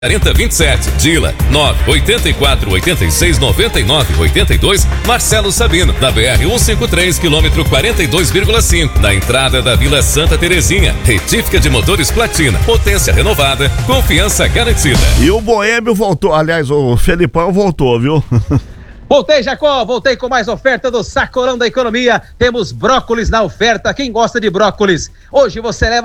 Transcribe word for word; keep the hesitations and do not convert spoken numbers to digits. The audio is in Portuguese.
quarenta vinte e sete, Dila, nove oito quatro, oito seis, nove nove, oito dois, Marcelo Sabino, da B R cento e cinquenta e três, quilômetro quarenta e dois vírgula cinco, na entrada da Vila Santa Terezinha. Retífica de motores Platina, potência renovada, confiança garantida. E o Boêmio voltou, aliás, o Felipão voltou, viu? Voltei, Jacó, voltei com mais oferta do Sacolão da Economia. Temos brócolis na oferta. Quem gosta de brócolis? Hoje você leva